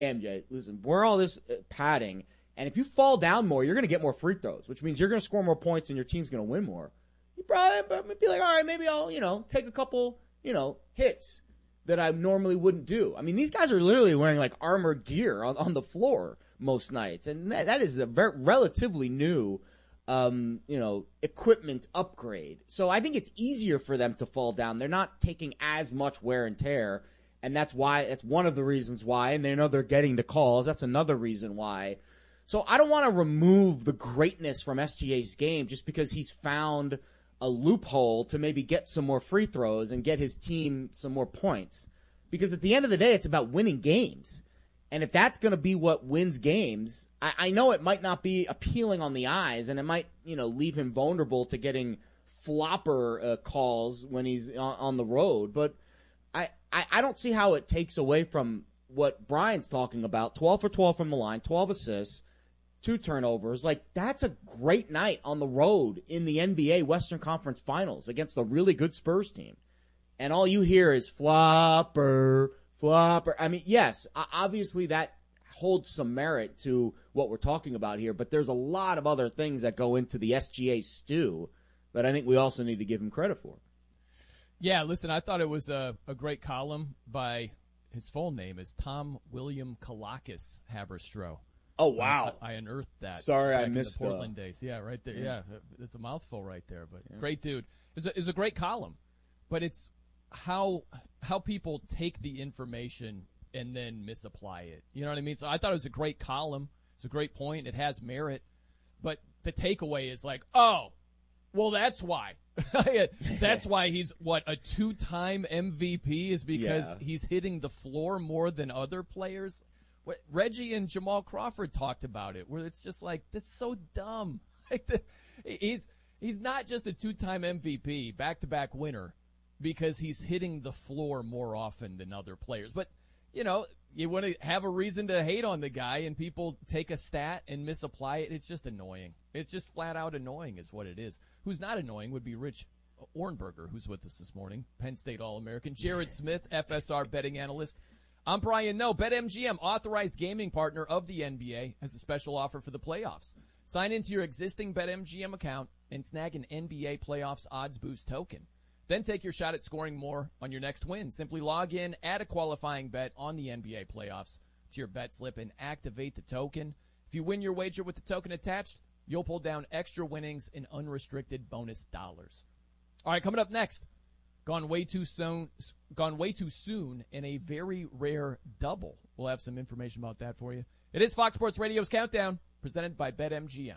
MJ, listen, we're all this padding, and if you fall down more, you're going to get more free throws, which means you're going to score more points and your team's going to win more. You probably be like, all right, maybe I'll, take a couple, hits that I normally wouldn't do. I mean, these guys are literally wearing like armored gear on the floor most nights, and that is a relatively new, equipment upgrade. So I think it's easier for them to fall down. They're not taking as much wear and tear, and that's one of the reasons why, and they know they're getting the calls. That's another reason why. So I don't want to remove the greatness from SGA's game just because he's found a loophole to maybe get some more free throws and get his team some more points. Because at the end of the day, it's about winning games. And if that's going to be what wins games, I know it might not be appealing on the eyes, and it might, leave him vulnerable to getting flopper calls when he's on the road. But I don't see how it takes away from what Brian's talking about. 12 for 12 from the line, 12 assists, 2 turnovers. Like, that's a great night on the road in the NBA Western Conference Finals against a really good Spurs team. And all you hear is flopper. I mean, yes, obviously that holds some merit to what we're talking about here, but there's a lot of other things that go into the SGA stew that I think we also need to give him credit for. Yeah, listen, I thought it was a great column by, his full name is Tom William Kalakis Haberstroh. Oh, wow. I unearthed that. Sorry, back I missed in the Portland days. Yeah, right there. Yeah, it's a mouthful right there, but great dude. It's a great column, but it's how people take the information and then misapply it. You know what I mean? So I thought it was a great column. It's a great point. It has merit, but the takeaway is like, oh, well, that's why. That's why he's, a 2-time MVP is because he's hitting the floor more than other players. What Reggie and Jamal Crawford talked about it, where it's just like, this is so dumb. He's not just a 2-time MVP, back-to-back winner, because he's hitting the floor more often than other players. But, you want to have a reason to hate on the guy, and people take a stat and misapply it. It's just annoying. It's just flat out annoying is what it is. Who's not annoying would be Rich Ornberger, who's with us this morning, Penn State All-American. Jared Smith, FSR betting analyst. I'm Brian Noe. BetMGM, authorized gaming partner of the NBA, has a special offer for the playoffs. Sign into your existing BetMGM account and snag an NBA playoffs odds boost token. Then take your shot at scoring more on your next win. Simply log in, add a qualifying bet on the NBA playoffs to your bet slip, and activate the token. If you win your wager with the token attached, you'll pull down extra winnings and unrestricted bonus dollars. All right, coming up next, gone way too soon in a very rare double. We'll have some information about that for you. It is Fox Sports Radio's Countdown, presented by BetMGM.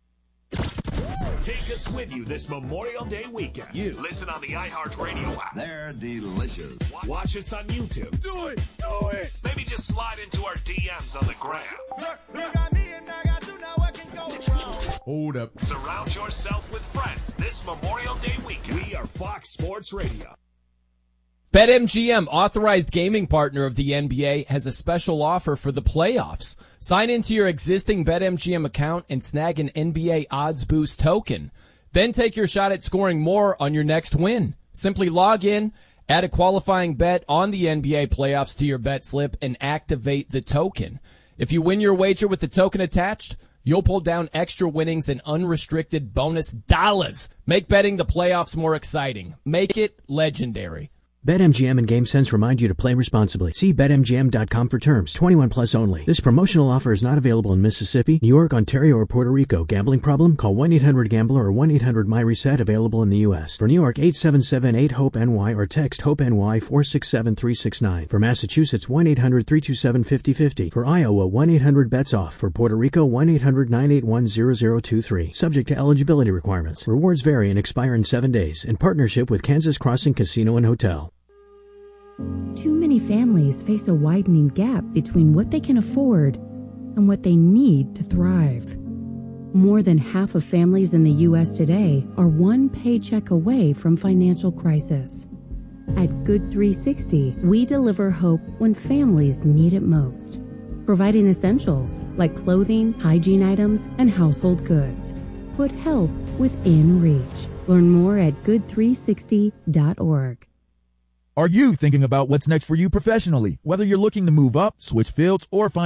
Take us with you this Memorial Day weekend. Listen on the iHeartRadio app. They're delicious. Watch us on YouTube. Do it! Maybe just slide into our DMs on the gram. Look, got me and I got you, now what can go wrong? Hold up. Surround yourself with friends this Memorial Day weekend. We are Fox Sports Radio. BetMGM, authorized gaming partner of the NBA, has a special offer for the playoffs. Sign into your existing BetMGM account and snag an NBA odds boost token. Then take your shot at scoring more on your next win. Simply log in, add a qualifying bet on the NBA playoffs to your bet slip, and activate the token. If you win your wager with the token attached, you'll pull down extra winnings and unrestricted bonus dollars. Make betting the playoffs more exciting. Make it legendary. BetMGM and GameSense remind you to play responsibly. See BetMGM.com for terms. 21 plus only. This promotional offer is not available in Mississippi, New York, Ontario, or Puerto Rico. Gambling problem? Call 1-800-GAMBLER or 1-800-MyReset. Available in the U.S. For New York, 877-8-HOPE-NY or text HOPE-NY 467-369. For Massachusetts, 1-800-327-5050. For Iowa, 1-800-BETS-OFF. For Puerto Rico, 1-800-981-0023. Subject to eligibility requirements. Rewards vary and expire in 7 days. In partnership with Kansas Crossing Casino and Hotel. Too many families face a widening gap between what they can afford and what they need to thrive. More than half of families in the U.S. today are one paycheck away from financial crisis. At Good 360, we deliver hope when families need it most, providing essentials like clothing, hygiene items, and household goods. Put help within reach. Learn more at good360.org. Are you thinking about what's next for you professionally? Whether you're looking to move up, switch fields, or find